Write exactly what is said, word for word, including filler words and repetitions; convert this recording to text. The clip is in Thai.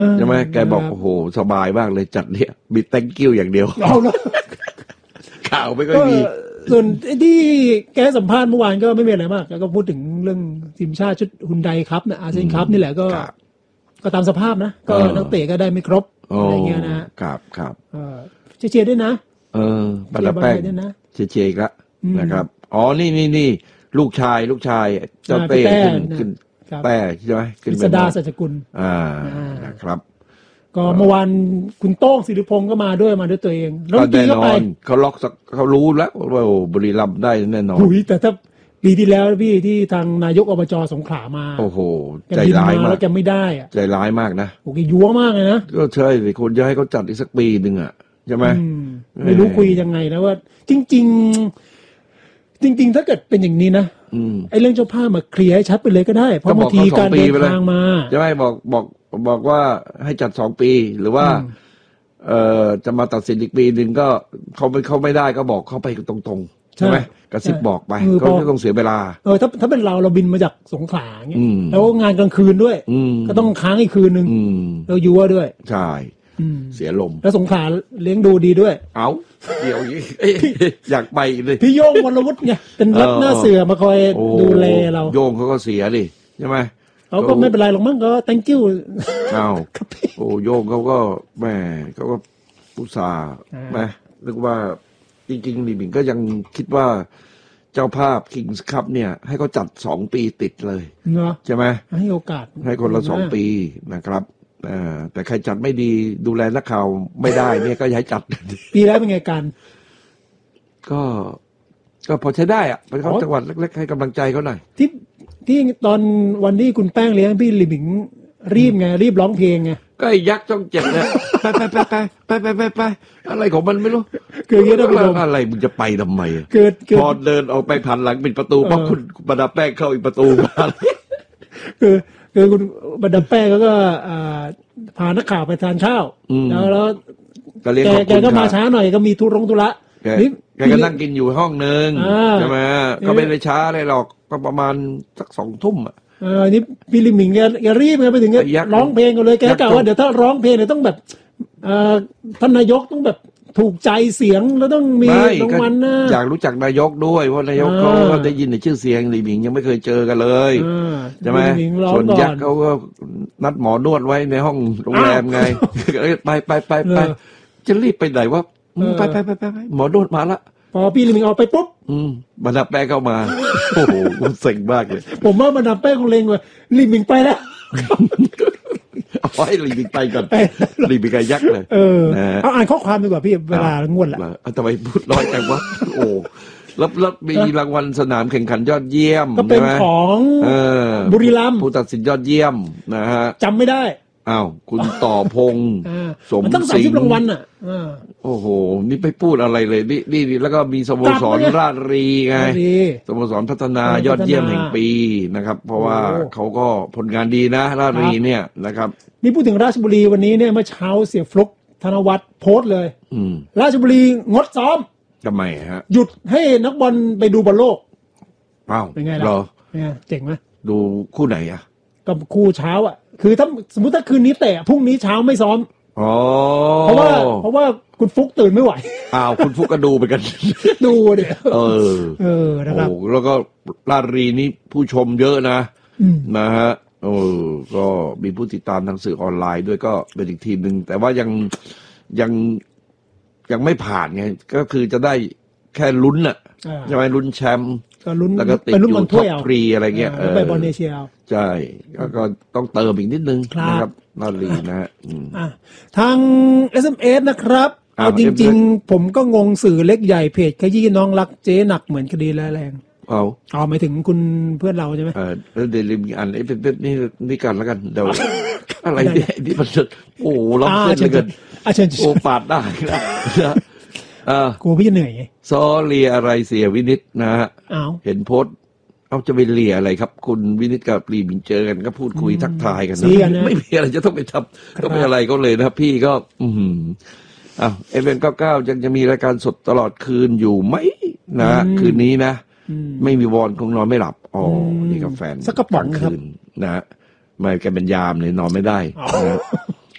ใช่ไหมแกบอกโอ้โหสบายมากเลยจัดเนี่ยมี thank you อย่างเดียวเอาละข่าวไม่ค่อยมีส่วนที่แกสัมภาษณ์เมื่อวานก็ไม่มีอะไรมากแล้วก็พูดถึงเรื่องทีมชาติชุดฮุนไดครับนะอาเซียนคัพนี่แหละก็ก็ตามสภาพนะก็นักเตะก็ได้ไม่ครบอะไรเงี้ยนะครับครับเออเชียร์ด้วยนะเออบรรดาแป้งเชียร์เชียร์อีกละนะครับอ๋อนี่นี่นี่ลูกชายลูกชายเจ้าเต้ขึ้นขึ้นแต้ใช่ไหมขึ้นเป็นสดาสัจกุลอ่านะครับก็เมื่อวานคุณโต้งศิริพงศ์ก็มาด้วยมาด้วยตัวเองแล้วแน่นอนเขาล็อกเขารู้แล้วว่าบุรีรัมย์ได้แน่นอนหุยแต่ถ้าปีที่แล้วพี่ที่ทางนายกอบจสงขลามาโอ้โหใจร้ายมากแล้วแกไม่ได้อะใจร้ายมากนะโอ้ยยั่วมากเลยนะก็ใช่สิคนจะให้เขาจัดอีกสักปีหนึ่งอ่ะใช่ไหมไม่รู้คุยยังไงนะว่าจริงๆจริงๆถ้าเกิดเป็นอย่างนี้นะไอ้เรื่องเจ้าภาพมาเคลียร์ให้ชัดไปเลยก็ได้เพราะบางทีการเดินทางมาใช่ไหมบอกบอกบอกว่าให้จัดสองปีหรือว่าเอ่อจะมาตัดสินอีกปีหนึ่งก็เขาไม่เขาไม่ได้ก็บอกเขาไปตรงๆใช่ไหมกระซิบบอกไปก็ไม่ต้องเสียเวลาเออถ้าถ้าเป็นเราเราบินมาจากสงขลาเงี้ยแล้วงานกลางคืนด้วยก็ต้องค้างอีกคืนนึงแล้วยั่วด้วยใช่เสียลมแล้วสงขลาเลี้ยงดูดีด้วยเอาเดี๋ยวอยากไปเลยพี่โยงวรวุฒิไงเป็นรับหน้าเสือมาคอยดูแลเราโยงเขาก็เสียดิใช่ไหมเขาก็ไม่เป็นไรหรอกมั้งก็ thank you อ้าวโอ้โยงเขาก็แม่เขาก็อุตส่าห์แม่นึกว่าจริงๆลีบิงก็ยังคิดว่าเจ้าภาพ Kings Cup เนี่ยให้เขาจัดสองปีติดเลยใช่ไหมให้โอกาสให้คนละสองปีนะครับแต่ใครจัดไม่ดีดูแลนักข่าวไม่ได้เนี่ยก็ย้ายจัดปีแล้วเป็นไงกันก็ก็พอใช้ได้อะไปเข้าจังหวัดเล็กๆให้กำลังใจเขาหน่อยที่ที่ตอนวันที่คุณแป้งเลี้ยงพี่ลิบิงรีบไงรีบร้องเพลงไงก็ไอ้ยักษ์จ้องเจ็บเนี่ยไปไปไปไปไปไปไปไปอะไรของมันไม่รู้เกิดอะไรอะไรมึงจะไปทำไมเกิดพอเดินออกไปผ่านหลังปิดประตูเพราะคุณบรรดาแป้งเข้าอีกประตูมาคือคือคุณบรรดาแป้งก็พานักข่าวไปทานข้าวแล้วแล้วแกแกก็มาช้าหน่อยก็มีธุรงธุระนี่แกก็นั่งกินอยู่ห้องนึงใช่ไหมก็ไม่ได้ช้าอะไรหรอกก็ประมาณสักสองทุ่มอ่ะเออนี่พี่ลิมิงแกแกรีบไงไปถึงร้องเพลงกันเลยแกกล่าวว่าเดี๋ยวถ้าร้องเพลงเนี่ยต้องแบบท่านนายกต้องแบบถูกใจเสียงแล้วต้องมีรางวัลนะอยากรู้จักนายกด้วยเพราะนายกเขาก็ได้ยินในชื่อเสียงลิมิงยังไม่เคยเจอกันเลยใช่ไหมส่วนยักษ์เขาก็นัดหมอนวดไว้ในห้องโรงแรมไงไปไปไปไปจะรีบไปไหนวะไปไปไปไปหมอนวดมาละพอพี่ลิมิงออกไปปุ๊บบรรดาแป้งเข้ามาโอ้โหมันเซ็งมากเลยผมว่าบรรดาแป้งคงเล็งว่าลิมิงไปแล้วเอาให้ลีบิงไปก่อนลีบิงไก่ยักษ์เลยเออเอาอ่านข้อความดีกว่าพี่เวลางวดละทำไมพูดน้อยจังวะโอ้แล้วแล้วมีรางวัลสนามแข่งขันยอดเยี่ยมก็เป็นของบุรีรัมย์ผู้ตัดสินยอดเยี่ยมนะฮะจำไม่ได้อ้าวคุณต่อพงษ์สมศรีรางวัลอ่ะโอ้โหนี่ไม่พูดอะไรเลยนี่นี่แล้วก็มีสโมสรราชรีไงสโมสรพัฒนายอดเยี่ยมแห่งปีนะครับเพราะว่าเขาก็ผลงานดีนะราชรีเนี่ยนะครับนี่พูดถึงราชบุรีวันนี้เนี่ยเมื่อเช้าเสียฟลุกธนวัฒน์โพสต์เลยราชบุรีงดซ้อมทำไมฮะหยุดให้นักบอลไปดูบอลโลกอ้าวเป็นไงล่ะเนี่ยเจ๋งไหมดูคู่ไหนอ่ะกับคู่เช้าอ่ะคือถ้าสมมติถ้าคืนนี้เตะพรุ่งนี้เช้าไม่ซ้อมอ๋อเพราะว่าเพราะว่าคุณฟุกตื่นไม่ไหวอ้าวคุณฟุกก็ดูไปกันดูเดี๋ยวเออเออนะครับโอ้แล้วก็ราชรีนี่ผู้ชมเยอะนะนะฮะเออก็มีผู้ติดตามทางสื่อออนไลน์ด้วยก็เป็นอีกทีมหนึ่งแต่ว่ายังยังยังไม่ผ่านไงก็คือจะได้แค่ลุ้นอ่ะใช่ไหมลุ้นแชมป์แล้วก็ติดอยู่ท็อปทรีอะไรเงี้ยไปบอลเอเชียใช่ก็ต้องเติมอีกนิดนึงนะครับนาลีนะฮะทาง เอส เอ็ม เอส นะครับเอาจริงๆผมก็งงสื่อเล็กใหญ่เพจขยี้น้องรักเจ๊หนักเหมือนคดีแรงเอาเอาหมายถึงคุณเพื่อนเราใช่ไหมเออแล้วเดี๋ยวลืมอันไอ้เป็นนี่นี่กันแล้วกันเดี๋ยวอะไรเนี่ยที่มันโอ้ล้อมเส้นเลยกันโอ้ปาดได้นะกูพี่จะเหนื่อยไงซอเลียอะไรเสียวินิตนะฮะเห็นโพสต์เอาจะไปเลียอะไรครับคุณวินิตกับลีบิงเจอกันก็พูดคุยทักทายกันนะไม่มีอะไรจะต้องไปทำก็ไม่อะไรก็เลยนะครับพี่ก็อืมอ้าวเอฟเอ็มเก้าเก้ายังจะมีรายการสดตลอดคืนอยู่ไหมนะคืนนี้นะไม่มีวอนคงนอนไม่หลับอ๋อนี่ก็แฟนสักกระป๋องคืนนะไม่แกเป็นยามเลยนอนไม่ได้นะ